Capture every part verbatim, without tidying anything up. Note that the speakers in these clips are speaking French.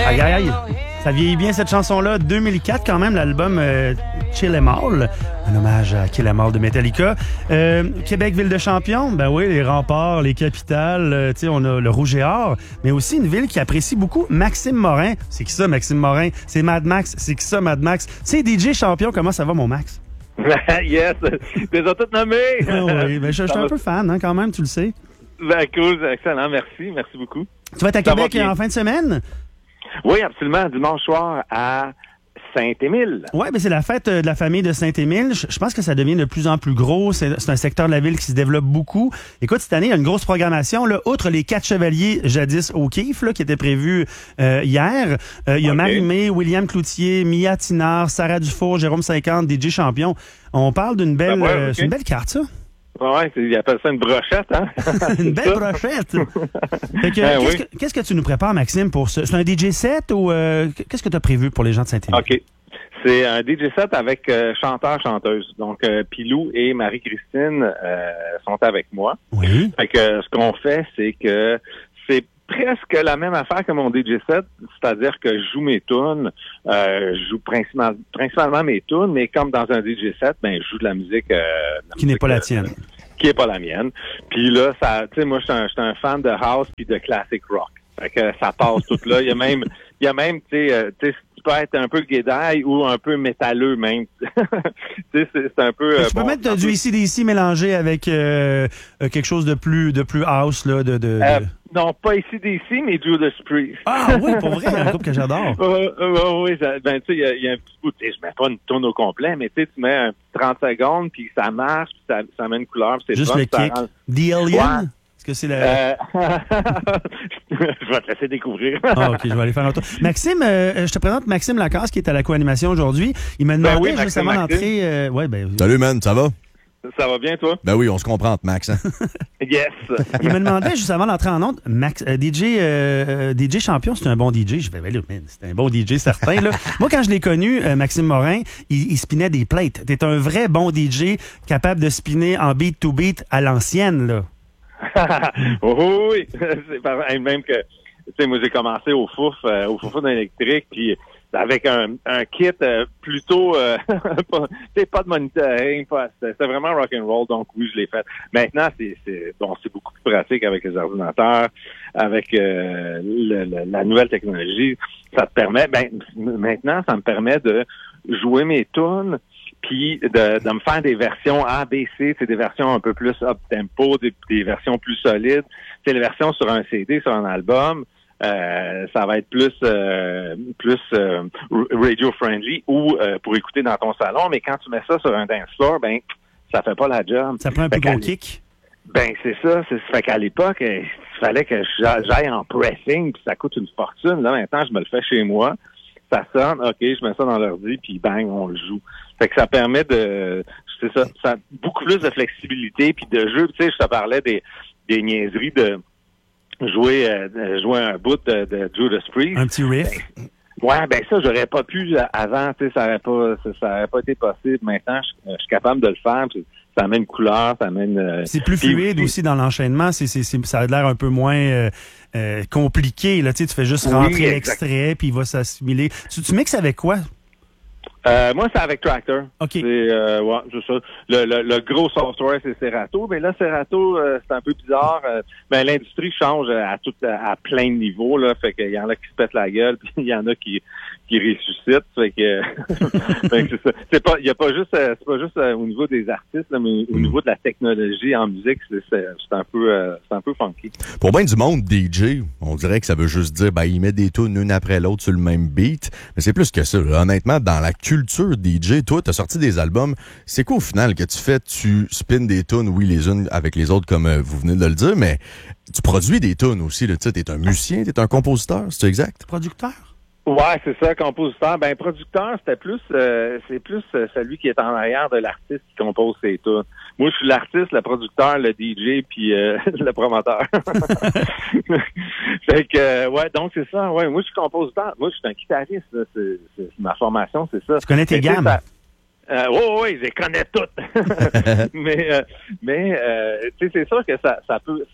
Aïe, aïe, aïe. Ça vieillit bien cette chanson-là. deux mille quatre quand même, l'album euh, Kill 'Em All. Un hommage à Kill 'Em All de Metallica. Euh, Québec, ville de champions. Ben oui, les remparts, les capitales. Euh, tu sais, on a le Rouge et Or. Mais aussi une ville qui apprécie beaucoup Maxime Morin. C'est qui ça, Maxime Morin? C'est Mad Max. C'est qui ça, Mad Max? C'est D J champion. Comment ça va, mon Max? Yes! Tu les as toutes nommées! Ah oui, ben je, je suis un peu fan, hein, quand même, tu le sais. Ben cool, excellent, merci, merci beaucoup. Tu vas être à Ça Québec en fin de semaine? Oui, absolument, dimanche soir à Saint-Émile. Oui, mais c'est la fête de la famille de Saint-Émile. Je, je pense que ça devient de plus en plus gros. C'est, c'est un secteur de la ville qui se développe beaucoup. Écoute, cette année, il y a une grosse programmation. Là, outre les quatre chevaliers jadis au Kiff, là, qui étaient prévus euh, hier, euh, il y a okay. Marie-Mé, William Cloutier, Mia Tinard, Sarah Dufour, Jérôme cinquante, D J Champion. On parle d'une belle, ben ouais, okay. euh, c'est une belle carte, ça. Oui, ils appellent ça une brochette, hein? Une belle brochette! Fait que, ben qu'est-ce, oui. que, qu'est-ce que tu nous prépares, Maxime, pour ce? C'est un D J set ou euh, qu'est-ce que tu as prévu pour les gens de Saint-Émile? OK. C'est un D J set avec euh, chanteur-chanteuse. Donc, euh, Pilou et Marie-Christine euh, sont avec moi. Oui. Fait que ce qu'on fait, c'est que c'est presque la même affaire que mon D J set, c'est-à-dire que je joue mes tunes, euh, je joue principalement, principalement mes tunes, mais comme dans un D J set, ben je joue de la musique... Euh, de la qui musique, n'est pas la euh, tienne. Qui n'est pas la mienne. Puis là, ça, tu sais, moi, je suis un, un fan de house puis de classic rock. Fait que ça passe tout là. Il y a même, il y a même, tu sais, euh, tu sais, tu peux être un peu guédaille ou un peu métalleux même. tu sais, c'est, c'est un peu. Euh, tu bon, peux mettre du A C D C mélangé avec euh, quelque chose de plus, de plus house là, de. de, euh, de... Non, pas A C D C, mais Judas Priest. Ah oui, pour vrai, un groupe que j'adore. euh, euh, oui, ça, ben tu sais, il y, y a un petit bout. Je mets pas une tourne au complet, mais tu sais, tu mets un trente secondes puis ça marche, puis ça, ça met une couleur, puis c'est juste fun, le kick. Rend... The Alien. Ouais. Est-ce que c'est la... Euh... je vais te laisser découvrir. Ah, OK, je vais aller faire un tour. Maxime, euh, je te présente Maxime Lacasse qui est à la co-animation aujourd'hui. Il m'a demandé ben oui, juste avant d'entrer... Euh, ouais, ben... Salut, man, ça va? Ça va bien, toi? Ben oui, on se comprend, Max. Hein? Yes! Il me demandait juste avant d'entrer en onde, Max, euh, D J euh, D J Champion, c'est un bon D J. Je vais ben là, c'est un bon D J certain. Là. Moi, quand je l'ai connu, euh, Maxime Morin, il, il spinait des plates. T'es un vrai bon D J capable de spinner en beat to beat à l'ancienne, là. oh, oui, c'est par même que, tu sais, moi j'ai commencé au fouf, euh, au fouf électrique, puis avec un, un kit euh, plutôt, euh, pas, pas de monitoring, pas, c'était vraiment rock and roll, donc oui, je l'ai fait. Maintenant, c'est, c'est bon, c'est beaucoup plus pratique avec les ordinateurs, avec euh, le, le, la nouvelle technologie. Ça te permet, ben maintenant, ça me permet de jouer mes tunes. Puis de, de me faire des versions A, B, C, c'est des versions un peu plus up-tempo, des, des versions plus solides. C'est les versions sur un C D, sur un album, euh, ça va être plus euh, plus euh, radio-friendly ou euh, pour écouter dans ton salon. Mais quand tu mets ça sur un dance floor, ben ça fait pas la job. Ça prend un peu gros kick. Ben c'est ça. C'est, ça fait qu'à l'époque, il fallait que j'aille en pressing, puis ça coûte une fortune. Là maintenant, je me le fais chez moi. Ça sonne, OK, je mets ça dans l'ordi, puis bang, on le joue. Fait que ça permet de, c'est ça, ça beaucoup plus de flexibilité, puis de jeu. Tu sais, je te parlais des, des niaiseries de jouer, euh, jouer un bout de, de Judas Priest. Un petit riff. Ben, ouais, ben ça, j'aurais pas pu avant, tu sais, ça aurait pas, ça, ça aurait pas été possible. Maintenant, je, je suis capable de le faire. Puis ça amène couleur, ça amène... Euh, c'est plus fluide puis, aussi dans l'enchaînement. C'est, c'est, c'est, ça a l'air un peu moins euh, euh, compliqué. Là. Tu sais, tu fais juste oui, rentrer exact. l'extrait, puis il va s'assimiler. Tu, tu mixes avec quoi? Euh, moi, c'est avec Traktor. OK. C'est, euh, ouais, c'est ça. Le, le, le gros software, c'est Serato. Mais là, Serato, euh, c'est un peu bizarre. Euh, ben, l'industrie change à tout, à, à plein de niveaux, là. Fait qu'il y en a qui se pètent la gueule, puis il y en a qui, qui ressuscitent. Fait que, fait que c'est ça. C'est pas, il y a pas juste, c'est pas juste euh, au niveau des artistes, là, mais au niveau de la technologie en musique, c'est, c'est, c'est un peu, euh, c'est un peu funky. Pour bien du monde, D J, on dirait que ça veut juste dire, ben, il met des tunes une après l'autre sur le même beat. Mais c'est plus que ça. Là. Honnêtement, dans la culture D J, toi, t'as sorti des albums. C'est quoi au final que tu fais? Tu spins des tunes, oui, les unes avec les autres, comme euh, vous venez de le dire, mais tu produis des tunes aussi. Tu sais, t'es un musicien, t'es un compositeur, c'est exact? Producteur? Ouais, c'est ça, compositeur. Ben, producteur, c'était plus, euh, c'est plus euh, celui qui est en arrière de l'artiste qui compose ses tunes. Moi, je suis l'artiste, le producteur, le D J, puis euh, le promoteur. Fait que, euh, ouais, donc c'est ça. Ouais, moi, je suis compositeur. Moi, je suis un guitariste. Là. C'est, c'est, ma formation, c'est ça. Tu connais tes mais gammes? Ça, euh, oui, oui, je les connais toutes. mais, euh, mais, euh, tu sais, c'est sûr que ça, ça peut, ça,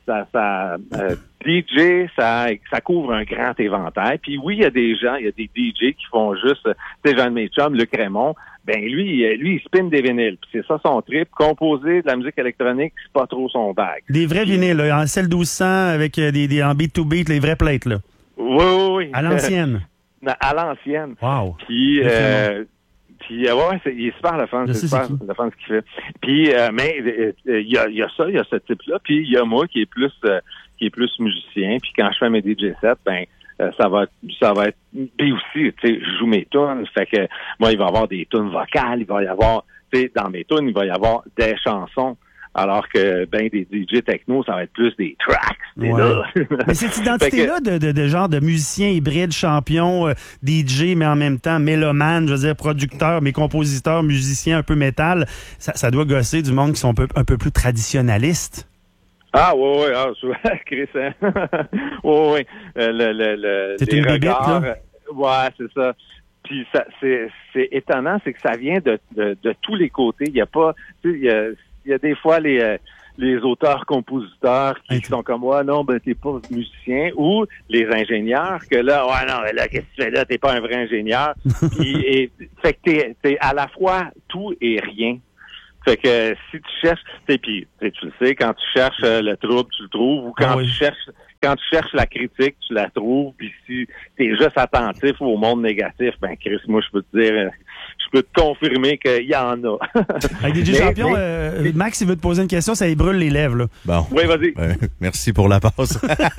ça, ça euh, D J, ça, ça couvre un grand éventail. Puis oui, il y a des gens, il y a des D J qui font juste, tu sais, Jean de mes chums, Luc Raymond, ben lui, lui, il spin des vinyles. Puis c'est ça son trip. Composer de la musique électronique, c'est pas trop son bag. Des vrais vinyles, là, en celle douze cents avec des, des en beat to beat, les vraies plates, là. Oui, oui, oui. À l'ancienne. À l'ancienne. Wow. Puis, euh, puis euh, ouais, c'est, il est super le fun. C'est super c'est le fun ce qu'il fait. Puis, euh, mais il euh, y, a, y a ça, il y a ce type-là. Puis il y a moi qui est plus euh, qui est plus musicien. Puis quand je fais mes D J sets, ben euh, ça va ça va être. Puis aussi, tu sais, je joue mes tunes. Fait que moi, il va y avoir des tunes vocales. Il va y avoir, tu sais, dans mes tunes, il va y avoir des chansons. Alors que, ben, des D J techno, ça va être plus des tracks. Des ouais. là. Mais cette identité-là de, de, de genre de musicien hybride, champion, euh, D J, mais en même temps mélomane, je veux dire, producteur, mais compositeur, musicien un peu métal, ça, ça doit gosser du monde qui sont un peu, un peu plus traditionnalistes. Ah, oui, oui, ah, Chris, hein? oui, oui. Euh, le, le, le, c'est les une regards, bébite, là? Ouais, c'est ça. Puis ça, c'est, c'est étonnant, c'est que ça vient de, de, de tous les côtés. Il y a pas, tu sais, il y a, il y a des fois les euh, les auteurs-compositeurs qui okay. sont comme ouais non ben t'es pas musicien ou les ingénieurs que là ouais non là qu'est-ce que tu fais là t'es pas un vrai ingénieur. Puis et fait que t'es t'es à la fois tout et rien. Fait que si tu cherches, tu sais, puis tu le sais, quand tu cherches euh, le trouble, tu le trouves, ou quand ah oui. tu cherches quand tu cherches la critique, tu la trouves, puis si t'es juste attentif au monde négatif, ben Chris, moi je peux te dire, je peux te confirmer qu'il y en a. Avec D J Champion, mais, euh, Max, il veut te poser une question, ça lui brûle les lèvres, là. Bon. Oui, vas-y. Euh, merci pour la passe.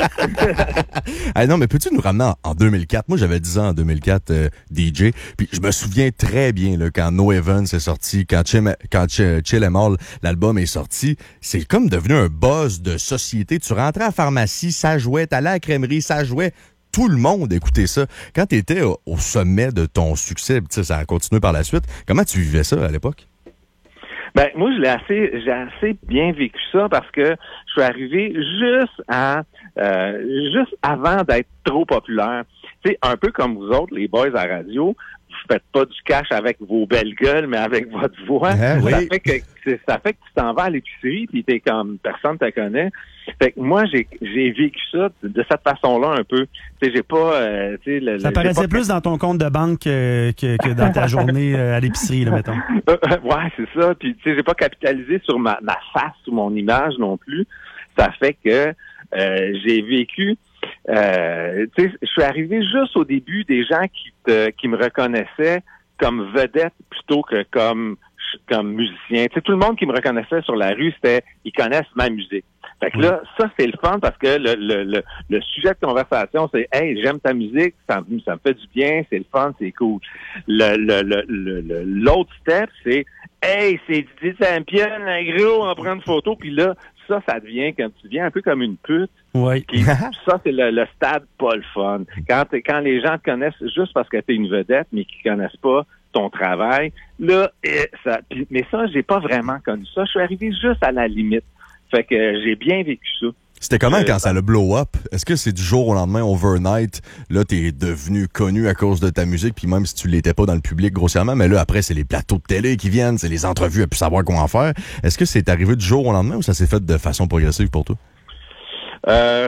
Hey, non, mais peux-tu nous ramener en, en deux mille quatre? Moi, j'avais dix ans en deux mille quatre, euh, D J, puis je me souviens très bien là, quand No Heaven est sorti, quand Chill, quand Chill Em All, l'album est sorti, c'est comme devenu un buzz de société. Tu rentrais à la pharmacie, ça jouait, t'allais à la crèmerie, ça jouait. Tout le monde écoutait ça. Quand tu étais au, au sommet de ton succès, ça a continué par la suite, comment tu vivais ça à l'époque? Ben moi, je l'ai assez, j'ai assez bien vécu ça parce que je suis arrivé juste à, euh, juste avant d'être trop populaire. Tu sais, un peu comme vous autres, les boys à radio, vous faites pas du cash avec vos belles gueules, mais avec votre voix. Ah, oui. Ça fait que ça fait que tu t'en vas à l'épicerie puis t'es comme personne te connaît. Fait que moi j'ai j'ai vécu ça de, de cette façon-là un peu. Tu sais, j'ai pas. Euh, tu sais, le, ça paraissait pas... plus dans ton compte de banque que, que, que dans ta journée à l'épicerie, là, mettons. Ouais, c'est ça. Puis tu sais, j'ai pas capitalisé sur ma, ma face ou mon image non plus. Ça fait que euh, j'ai vécu. Euh, tu sais, je suis arrivé juste au début des gens qui te, qui me reconnaissaient comme vedette plutôt que comme comme musicien. Tu sais, tout le monde qui me reconnaissait sur la rue, c'était ils connaissent ma musique. Fait que là, ça c'est le fun parce que le le le, le sujet de conversation c'est hey j'aime ta musique, ça me ça me fait du bien, c'est le fun, c'est cool. Le le le le, le l'autre step c'est hey c'est Didier Saint-Pierre, un gros, on prend une photo puis là ça ça devient quand tu deviens un peu comme une pute. Oui. Puis ça, c'est le, le stade pas le fun. Quand, quand les gens te connaissent juste parce que t'es une vedette, mais qu'ils connaissent pas ton travail, là, eh, ça. Pis, mais ça, j'ai pas vraiment connu ça. Je suis arrivé juste à la limite. Fait que euh, j'ai bien vécu ça. C'était comment euh, quand ça le blow up? Est-ce que c'est du jour au lendemain, overnight, là, t'es devenu connu à cause de ta musique, puis même si tu l'étais pas dans le public grossièrement, mais là, après, c'est les plateaux de télé qui viennent, c'est les entrevues à plus savoir quoi en faire. Est-ce que c'est arrivé du jour au lendemain ou ça s'est fait de façon progressive pour toi? Euh,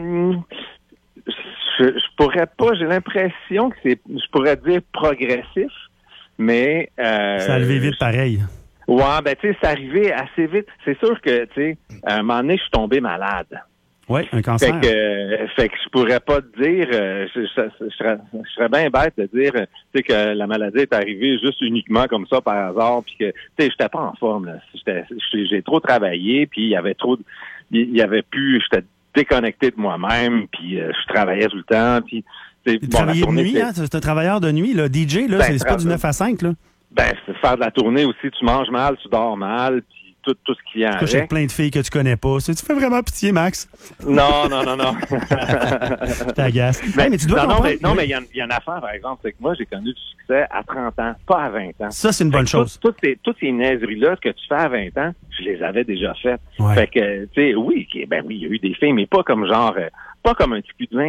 je, je pourrais pas, j'ai l'impression que c'est, je pourrais dire progressif, mais... Euh, ça a levé vite pareil. Ouais, ben tu sais, c'est arrivé assez vite. C'est sûr que, tu sais, à un moment donné, je suis tombé malade. Oui, un cancer. Fait que, euh, fait que je pourrais pas te dire, euh, je, je, je, je, serais, je serais bien bête de dire, tu sais, que la maladie est arrivée juste uniquement comme ça par hasard, puis que, tu sais, j'étais pas en forme, là. J'étais, j'ai trop travaillé, puis il y avait trop, il y avait plus, j'étais déconnecté de moi-même, puis euh, je travaillais tout le temps, puis... Tu bon, travaillais de nuit, hein? C'est un travailleur de nuit, là. D J, là, ben, c'est, c'est pas du neuf à cinq, là. Ben, c'est faire de la tournée aussi, tu manges mal, tu dors mal, puis tout, tout ce qui vient avec. Tu avec plein de filles que tu connais pas. Tu fais vraiment pitié, Max? Non, non, non, non. T'agaces. Mais, hey, mais tu dois non, comprendre... non, mais, non, mais il y, y a une affaire, par exemple, c'est que moi, j'ai connu du succès à trente ans, pas à vingt ans. Ça, c'est une bonne chose. Toutes, toutes, ces, toutes ces niaiseries-là que tu fais à vingt ans, je les avais déjà faites. Ouais. Fait que, tu sais, oui, ben oui, il y a eu des filles, mais pas comme genre, pas comme un petit cul de vingt ans.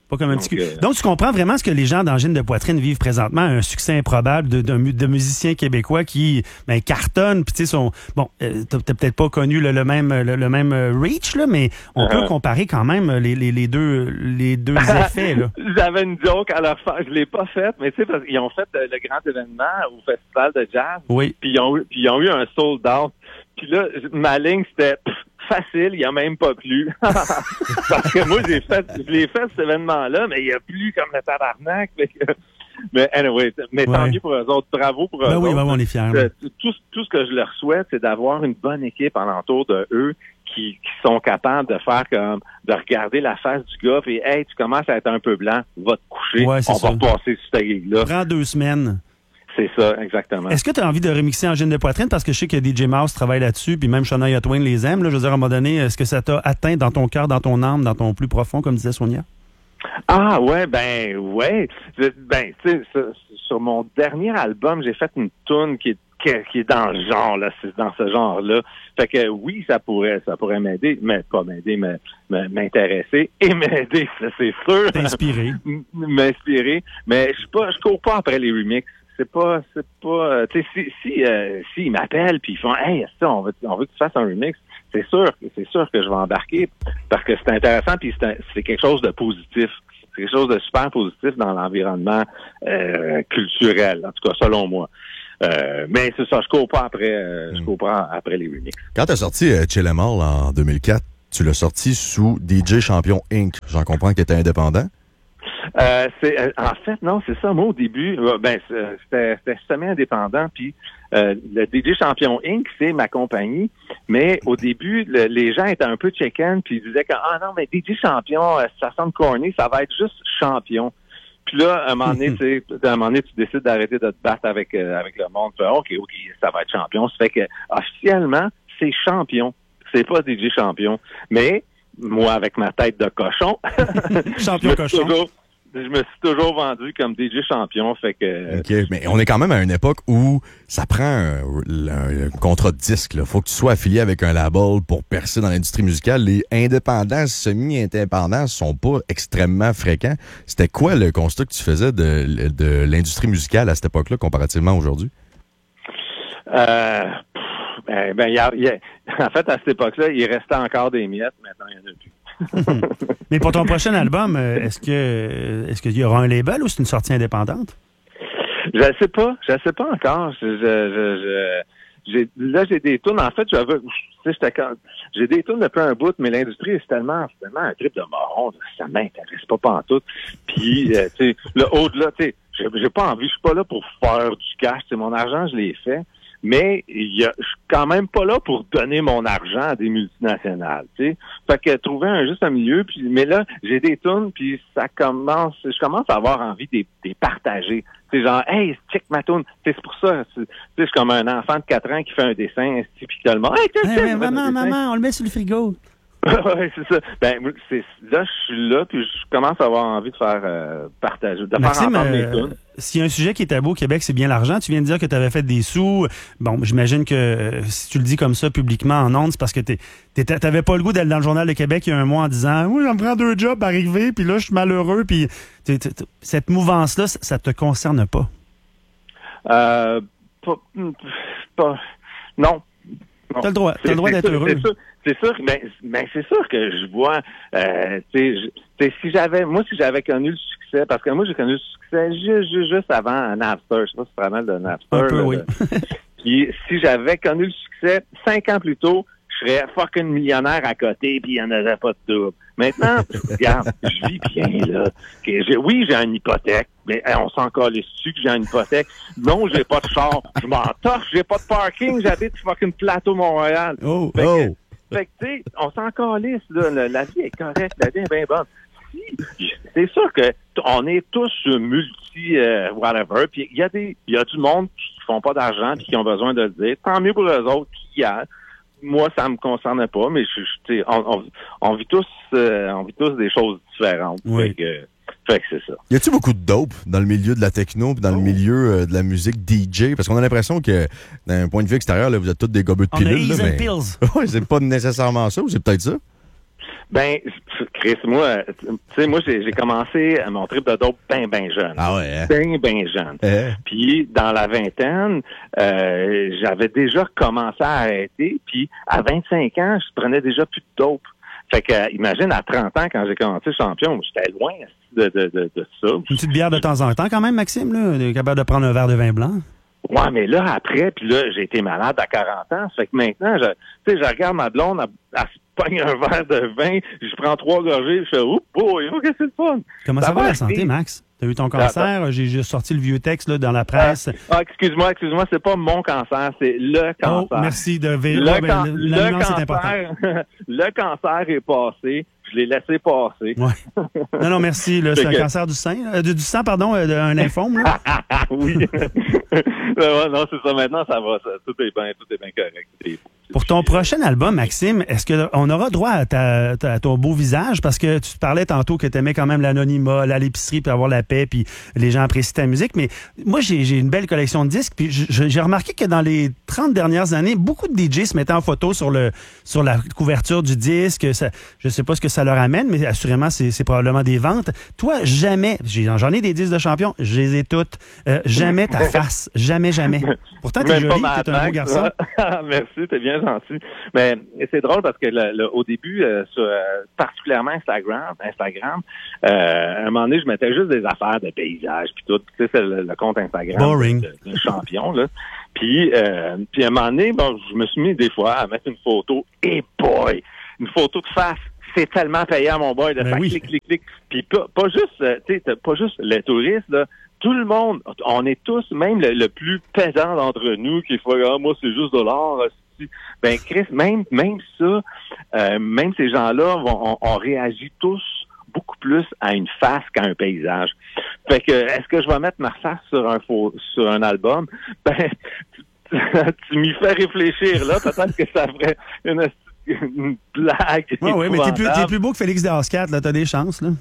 Pas comme un Donc, petit cul. euh, Donc, tu comprends vraiment ce que les gens d'angine de poitrine vivent présentement, un succès improbable de, de, de musiciens québécois qui ben, cartonnent. Puis, tu sais, sont. Bon, euh, t'as, t'as peut-être pas connu le, le même le, le même reach, là, mais on uh-huh. peut comparer quand même les, les, les deux les deux effets. Là. J'avais une joke à leur faire. Je l'ai pas faite, mais tu sais, parce qu'ils ont fait le, le grand événement au Festival de jazz. Oui. Puis ils ont, puis ils ont eu un sold out. Puis là, ma ligne, c'était pff, facile, il n'y a même pas plu. Parce que moi, j'ai fait, je l'ai fait cet événement-là, mais il n'y a plus comme le tabarnak. Mais, mais anyway, mais tant ouais. mieux pour eux autres. Bravo pour eux ben autres. Oui, ben on est fiers. Euh, tout, tout ce que je leur souhaite, c'est d'avoir une bonne équipe alentour de eux qui, qui sont capables de faire comme, de regarder la face du gars et hey, tu commences à être un peu blanc, va te coucher, ouais, on ça. va passer sur ta gig-là. Prends deux semaines. C'est ça, exactement. Est-ce que tu as envie de remixer Angine de poitrine? Parce que je sais que D J Mouse travaille là-dessus, puis même Shania Twain les aime. Là, je veux dire, à un moment donné, est-ce que ça t'a atteint dans ton cœur, dans ton âme, dans ton plus profond, comme disait Sonia? Ah ouais, ben ouais. Ben, tu sais, sur mon dernier album, j'ai fait une toune qui est qui est dans le genre, là, c'est dans ce genre-là. Fait que oui, ça pourrait, ça pourrait m'aider, mais pas m'aider, mais, mais m'intéresser et m'aider, ça c'est sûr. T'inspirer. M'inspirer. Mais je pas, je cours pas après les remixes. C'est pas, c'est pas, tu sais, si, si, euh, si ils m'appellent puis ils font, hey, ça, on veut, on veut que tu fasses un remix. C'est sûr, c'est sûr que je vais embarquer parce que c'est intéressant puis c'est, un, c'est quelque chose de positif. C'est quelque chose de super positif dans l'environnement euh, culturel, en tout cas selon moi. Euh, mais c'est ça, je cours pas après, euh, je cours pas après les remixes. Quand t'as sorti euh, Chill 'Em All en deux mille quatre, tu l'as sorti sous D J Champion Incorporated. J'en comprends que t'étais indépendant. Euh, c'est, euh, en fait, non, c'est ça. Moi, au début, euh, ben, c'était, c'était semi-indépendant. Puis euh, le D J Champion Incorporated, c'est ma compagnie. Mais au début, le, les gens étaient un peu chicken, puis ils disaient que ah non, mais D J Champion, euh, ça sonne corny, ça va être juste champion. Puis là, à un moment donné, tu sais, à un moment donné, tu décides d'arrêter de te battre avec euh, avec le monde. Tu fais, OK, OK, ça va être champion. Ça fait que officiellement, c'est champion. C'est pas D J Champion. Mais moi, avec ma tête de cochon, champion cochon. Toujours, je me suis toujours vendu comme D J Champion. Fait que. OK, mais on est quand même à une époque où ça prend un, un, un contrat de disque. Il faut que tu sois affilié avec un label pour percer dans l'industrie musicale. Les indépendants, semi-indépendants sont pas extrêmement fréquents. C'était quoi le constat que tu faisais de, de l'industrie musicale à cette époque-là comparativement à aujourd'hui? Euh, ben, ben y a, y a, en fait, à cette époque-là, il restait encore des miettes. Maintenant, il n'y en a plus. Mais pour ton prochain album, est-ce que est-ce qu'il y aura un label ou c'est une sortie indépendante? Je ne sais pas. Je ne sais pas encore. Je, je, je, je, j'ai, là, j'ai des tunes. En fait, j'avais, tu sais, j'étais, j'ai des tunes depuis un bout, mais l'industrie, c'est tellement, c'est tellement un trip de moron. Ça m'intéresse pas pantoute. Puis, euh, tu sais, là, au-delà, tu sais, j'ai, j'ai pas envie. Je suis pas là pour faire du cash. C'est mon argent, je l'ai fait. Mais il y a, je suis quand même pas là pour donner mon argent à des multinationales, tu sais. Fait que trouver un juste un milieu, puis mais là, j'ai des tunes, puis ça commence, je commence à avoir envie de les partager. C'est genre, hey, check ma tune. C'est pour ça, tu sais, je suis comme un enfant de quatre ans qui fait un dessin, puis que le monde, hey, tiens, hey, hey, maman, maman, on le met sur le frigo. Oui, c'est ça. Ben, c'est, là, je suis là, puis je commence à avoir envie de faire euh, partager, de Maxime, faire entendre euh, mes tunes. S'il y a un sujet qui est tabou au Québec, c'est bien l'argent. Tu viens de dire que tu avais fait des sous. Bon, j'imagine que euh, si tu le dis comme ça publiquement en ondes, c'est parce que tu n'avais pas le goût d'aller dans le Journal de Québec il y a un mois en disant « Oui, j'en prends deux jobs à arriver, puis là, je suis malheureux. » Puis t'es, t'es, t'es, cette mouvance-là, ça te concerne pas? Euh, pas, pas non. T'as le droit, t'as le droit d'être sûr, heureux. C'est sûr, c'est sûr, mais, mais c'est sûr que je vois, euh, tu sais, si j'avais, moi, si j'avais connu le succès, parce que moi, j'ai connu le succès juste, juste, juste avant Napster. Je sais pas si tu te rappelles de Napster. Un peu, là, oui. Puis, si j'avais connu le succès, cinq ans plus tôt, je serais fucking millionnaire à côté, puis il n'y en aurait pas de double. Maintenant, regarde, je vis bien, là. Okay, j'ai, oui, j'ai une hypothèque, mais hey, on s'en calisse dessus que j'ai une hypothèque. Non, j'ai pas de char. Je m'en torche, j'ai pas de parking, j'habite fucking Plateau Montréal. Oh, fait oh. Que, fait que, tu sais, on s'en calisse, là. La, la vie est correcte, la vie est bien bonne. Si, c'est sûr que t- on est tous multi, euh, whatever, puis il y a des, il y a du monde qui font pas d'argent puis qui ont besoin de le dire. Tant mieux pour eux autres qui y a. Moi, ça me concerne pas, mais je, je, on, on, on vit tous, euh, on vit tous des choses différentes. Oui. Fait que, fait que c'est ça. Y a-tu beaucoup de dope dans le milieu de la techno, puis dans oh. le milieu euh, de la musique D J? Parce qu'on a l'impression que, d'un point de vue extérieur, là, vous êtes tous des gobeux de on pilules. a là, mais... pills. Ouais, c'est pas nécessairement ça, ou c'est peut-être ça? Ben, Chris, moi, tu sais, moi, j'ai, j'ai commencé mon trip de dope bien, bien jeune. Ah ouais, hein? Bien, bien jeune. Eh. Puis, dans la vingtaine, euh, j'avais déjà commencé à arrêter. Puis, à vingt-cinq ans, je prenais déjà plus de dope. Fait que, euh, imagine, à trente ans, quand j'ai commencé champion, j'étais loin de, de, de, de ça. Une petite bière de temps en temps, quand même, Maxime, là, capable de prendre un verre de vin blanc. Ouais, mais là, après, puis là, j'ai été malade à quarante ans. Ça fait que maintenant, je, tu sais, je regarde ma blonde, elle, elle se pogne un verre de vin, je prends trois gorgées, je fais, oups, boy, oh, que c'est le fun. Comment ça, ça va, va la santé, Max? T'as eu ton cancer, j'ai juste sorti le vieux texte là, dans la presse. Ah, excuse-moi, excuse-moi, c'est pas mon cancer, c'est le cancer. Oh, merci de vérifier. Le, ben, can- le, le cancer, cancer, c'est important. le cancer est passé. Je l'ai laissé passer. Ouais. Non, non, merci. Là, c'est un que... cancer du sein. Euh, du, du sang, pardon, euh, un lymphome. Là. Oui. ouais, non, c'est ça. Maintenant, ça va. Ça, tout est bien, tout est bien correct. C'est, Pour ton prochain album, Maxime, est-ce qu'on aura droit à, ta, ta, à ton beau visage? Parce que tu parlais tantôt que tu aimais quand même l'anonymat, aller à l'épicerie, puis avoir la paix, puis les gens apprécient ta musique. Mais moi, j'ai, j'ai une belle collection de disques, puis j'ai remarqué que dans les trente dernières années, beaucoup de D J se mettaient en photo sur le sur la couverture du disque. Ça, je sais pas ce que ça leur amène, mais assurément, c'est, c'est probablement des ventes. Toi, jamais, j'ai, j'en ai des disques de champion, je les ai toutes. Euh, jamais ta face. Jamais, jamais. Pourtant, t'es joli, t'es un beau garçon. Merci, t'es bien gentil. Mais c'est drôle parce que le, le, au début, euh, sur, euh, particulièrement Instagram, Instagram, euh, à un moment donné, je mettais juste des affaires de paysage puis tout. Tu sais, c'est le, le compte Instagram Boring. de, de champion, là. Puis, euh, puis à un moment donné, bon, je me suis mis des fois à mettre une photo. Et boy! Une photo de face. C'est tellement payant, mon boy, de ben faire oui. clic, clic, clic. Puis pas, pas juste, euh, tu sais, pas juste les touristes, là. Tout le monde, on est tous, même le, le plus pesant d'entre nous, qui fait ah, moi, c'est juste de l'art. Ben, Chris, même, même ça, euh, même ces gens-là, vont, on, on réagit tous beaucoup plus à une face qu'à un paysage. Fait que, est-ce que je vais mettre ma face sur un faux, sur un album? Ben, tu, tu m'y fais réfléchir, là. Peut-être que ça ferait une, une blague. Oui, oui, mais t'es plus, t'es plus beau que Félix Descasques, là. T'as des chances, là.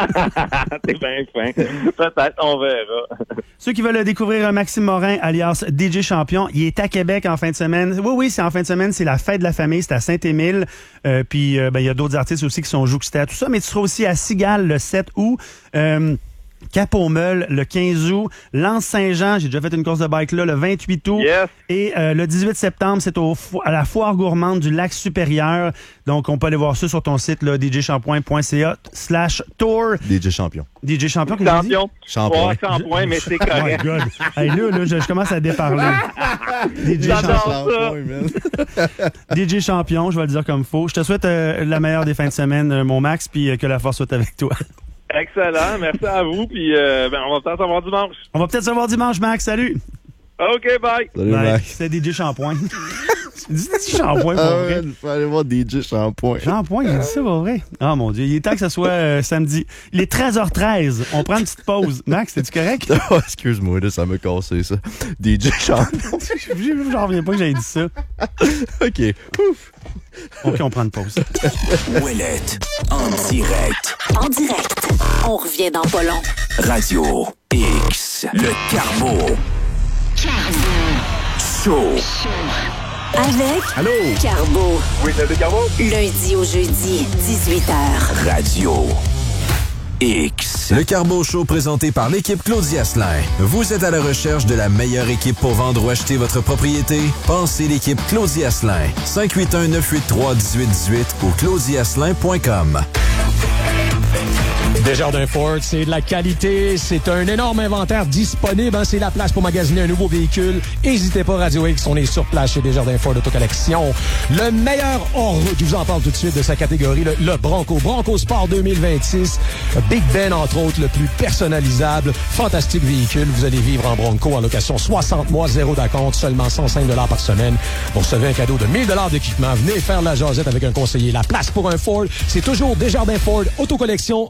T'es bien fin. Peut-être, on verra. Ceux qui veulent découvrir Maxime Morin, alias D J Champion, il est à Québec en fin de semaine. Oui, oui, c'est en fin de semaine, c'est la fête de la famille, c'est à Saint-Émile. Euh, puis, euh, ben, il y a d'autres artistes aussi qui sont jouxtés à tout ça, mais tu seras aussi à Cigale le sept août. Euh, Cap-au-Meul le quinze août, Lens-Saint-Jean, j'ai déjà fait une course de bike là, le vingt-huit août. Yes. Et euh, le dix-huit septembre, c'est au, à la foire gourmande du Lac-Supérieur. Donc, on peut aller voir ça sur ton site, là, d j champoint point c a slash tour. D J Champion. D J Champion, qu'est-ce que tu dis? Champion. Ouais, Champoint, mais c'est correct. Oh my God. Hey, là, là je, je commence à déparler. D J Champion. D J Champion, je vais le dire comme faut. Je te souhaite euh, la meilleure des fins de semaine, euh, mon Max, puis euh, que la force soit avec toi. Excellent, merci à vous, puis euh, ben, on va peut-être se voir dimanche. On va peut-être se voir dimanche, Max. Salut! OK, bye! Salut, Bye. Max. C'est D J Champoint. Tu dis D J Champoint, pour Ah vrai? ouais, il faut aller voir D J Champoint. Champoint, il dit ça, pour vrai? Ah, mon Dieu, il est temps que ce soit euh, samedi. Il est treize heures treize. On prend une petite pause. Max, es-tu correct? Oh, excuse-moi, là, ça m'a cassé, ça. D J Champion. J'en reviens pas que j'aie dit ça. OK. Ouf. OK, on prend une pause. Ouellette, en direct. En direct. On revient dans pas long. Radio X, le Carbo. Show. Avec Allô? Carbo. Oui, c'est le Carbo? Lundi au jeudi, dix-huit heures. Radio X. Le Carbo Show présenté par l'équipe Claudia Asselin. Vous êtes à la recherche de la meilleure équipe pour vendre ou acheter votre propriété? Pensez l'équipe Claudia Asselin. cinq huit un, neuf huit trois, un huit un huit ou claudia asselin point com. Desjardins Ford, c'est de la qualité, c'est un énorme inventaire disponible, hein, c'est la place pour magasiner un nouveau véhicule. N'hésitez pas, Radio X, on est sur place chez Desjardins Ford Autocollection. Le meilleur hors-route, je vous en parle tout de suite de sa catégorie, le, le Bronco. Bronco Sport deux mille vingt-six, Big Ben entre autres, le plus personnalisable, fantastique véhicule. Vous allez vivre en Bronco en location soixante mois, zéro d'acompte, seulement cent cinq dollars par semaine. Vous recevez un cadeau de mille dollars d'équipement. Venez faire la jasette avec un conseiller. La place pour un Ford, c'est toujours Desjardins Ford Autocollection, rue Maracan.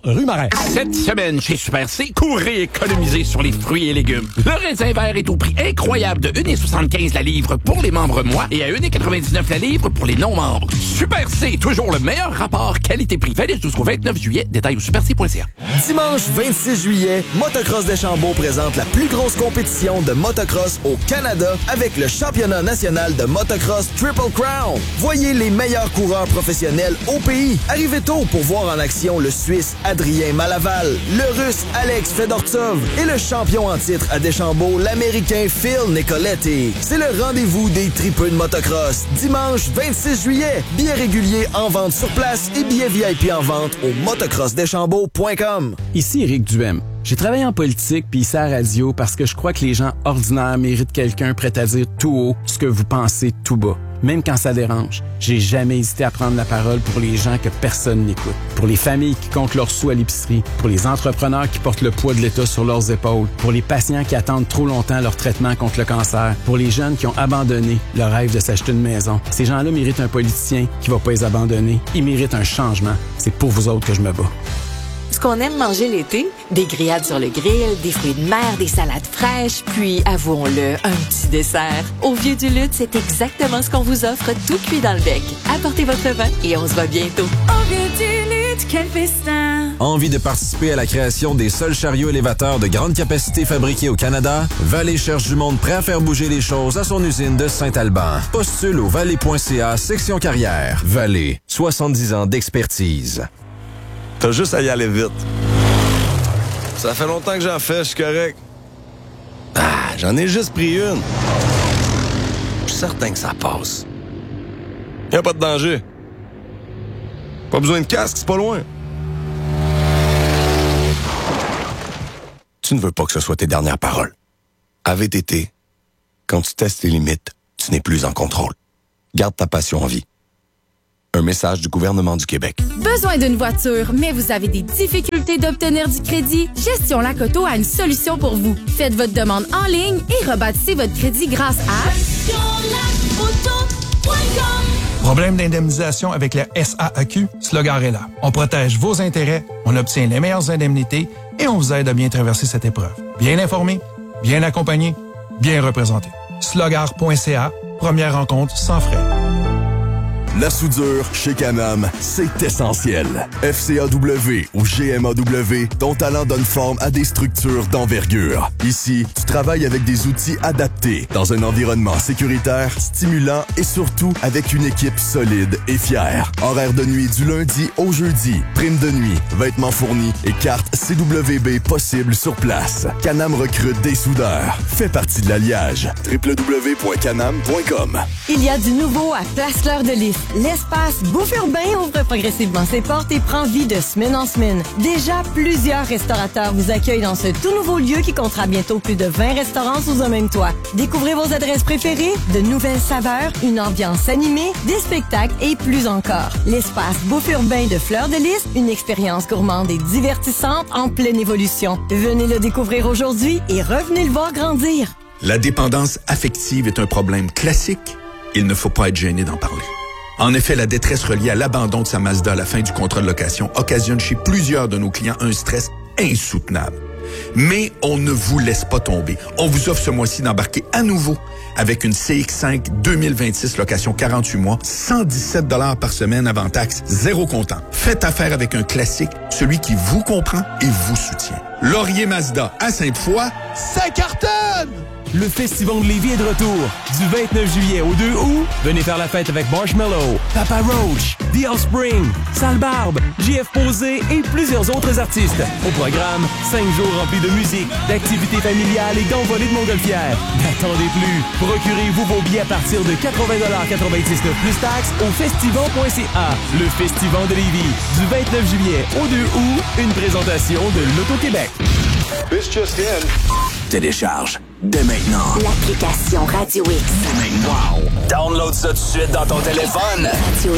Ouais. Cette semaine, chez Super C, courez économiser sur les fruits et légumes. Le raisin vert est au prix incroyable de un virgule soixante-quinze la livre pour les membres mois et à un virgule quatre-vingt-dix-neuf la livre pour les non-membres. Super C, toujours le meilleur rapport qualité-prix. Valide jusqu'au vingt-neuf juillet. Détail au super c point c a. Dimanche vingt-six juillet, Motocross Deschambault présente la plus grosse compétition de motocross au Canada avec le championnat national de motocross Triple Crown. Voyez les meilleurs coureurs professionnels au pays. Arrivez tôt pour voir en action le Suisse Adrien Malaval, le Russe Alex Fedortsov et le champion en titre à Deschambault, l'Américain Phil Nicoletti. C'est le rendez-vous des tripeux de motocross. Dimanche vingt-six juillet, billets réguliers en vente sur place et billets V I P en vente au motocross deschambault point com. Ici Éric Duhem. J'ai travaillé en politique puis ici à la radio parce que je crois que les gens ordinaires méritent quelqu'un prêt à dire tout haut ce que vous pensez tout bas. Même quand ça dérange, j'ai jamais hésité à prendre la parole pour les gens que personne n'écoute. Pour les familles qui comptent leurs sous à l'épicerie, pour les entrepreneurs qui portent le poids de l'État sur leurs épaules, pour les patients qui attendent trop longtemps leur traitement contre le cancer, pour les jeunes qui ont abandonné le rêve de s'acheter une maison. Ces gens-là méritent un politicien qui va pas les abandonner. Ils méritent un changement. C'est pour vous autres que je me bats. Ce qu'on aime manger l'été, des grillades sur le grill, des fruits de mer, des salades fraîches, puis, avouons-le, un petit dessert. Au Vieux du Lutte, c'est exactement ce qu'on vous offre, tout cuit dans le bec. Apportez votre vin et on se voit bientôt. Au Vieux du Lutte, quel festin! Envie de participer à la création des seuls chariots élévateurs de grande capacité fabriqués au Canada? Vallée cherche du monde prêt à faire bouger les choses à son usine de Saint-Alban. Postule au vallée point c a, section carrière. Vallée, soixante-dix ans d'expertise. T'as juste à y aller vite. Ça fait longtemps que j'en fais, je suis correct. Ah, j'en ai juste pris une. Je suis certain que ça passe. Y'a pas de danger. Pas besoin de casque, c'est pas loin. Tu ne veux pas que ce soit tes dernières paroles. À V T T, quand tu testes tes limites, tu n'es plus en contrôle. Garde ta passion en vie. Un message du gouvernement du Québec. Besoin d'une voiture, mais vous avez des difficultés d'obtenir du crédit? Gestion Lac-Auto a une solution pour vous. Faites votre demande en ligne et rebâtissez votre crédit grâce à gestion lac auto point com. Problème d'indemnisation avec la S A A Q? Slogar est là. On protège vos intérêts, on obtient les meilleures indemnités et on vous aide à bien traverser cette épreuve. Bien informé, bien accompagné, bien représenté. slogar point c a, première rencontre sans frais. La soudure chez Can-Am, c'est essentiel. F C A W ou G M A W, ton talent donne forme à des structures d'envergure. Ici, tu travailles avec des outils adaptés, dans un environnement sécuritaire, stimulant et surtout avec une équipe solide et fière. Horaire de nuit du lundi au jeudi, prime de nuit, vêtements fournis et carte C W B possible sur place. Can-Am recrute des soudeurs. Fais partie de l'alliage. w w w point canam point com. Il y a du nouveau à Place-Cœur de Lys. L'espace Bouffe Urbain ouvre progressivement ses portes et prend vie de semaine en semaine. Déjà, plusieurs restaurateurs vous accueillent dans ce tout nouveau lieu qui comptera bientôt plus de vingt restaurants sous un même toit. Découvrez vos adresses préférées, de nouvelles saveurs, une ambiance animée, des spectacles et plus encore. L'espace Bouffe Urbain de Fleur de Lys, une expérience gourmande et divertissante en pleine évolution. Venez le découvrir aujourd'hui et revenez le voir grandir. La dépendance affective est un problème classique. Il ne faut pas être gêné d'en parler. En effet, la détresse reliée à l'abandon de sa Mazda à la fin du contrat de location occasionne chez plusieurs de nos clients un stress insoutenable. Mais on ne vous laisse pas tomber. On vous offre ce mois-ci d'embarquer à nouveau avec une C X cinq deux mille vingt-six location quarante-huit mois, cent dix-sept dollars par semaine avant taxe, zéro comptant. Faites affaire avec un classique, celui qui vous comprend et vous soutient. Laurier Mazda à Sainte-Foy, ça cartonne! Le Festival de Lévis est de retour. Du vingt-neuf juillet au deux août, venez faire la fête avec Marshmello, Papa Roach, The Offspring, Sale Barbe, J F Posé et plusieurs autres artistes. Au programme, cinq jours remplis de musique, d'activités familiales et d'envolées de montgolfières. N'attendez plus. Procurez-vous vos billets à partir de quatre-vingts dollars quatre-vingt-dix-neuf plus taxes au festival point c a. Le Festival de Lévis, du vingt-neuf juillet au deux août, une présentation de l'Auto-Québec. This just in. Télécharge dès maintenant l'application Radio X. Wow! Download ça tout de suite dans ton téléphone. Radio